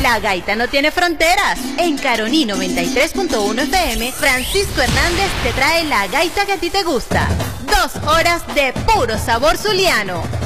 La gaita no tiene fronteras. En Caroní 93.1 FM, Francisco Hernández te trae la gaita que a ti te gusta. 2 horas de puro sabor zuliano.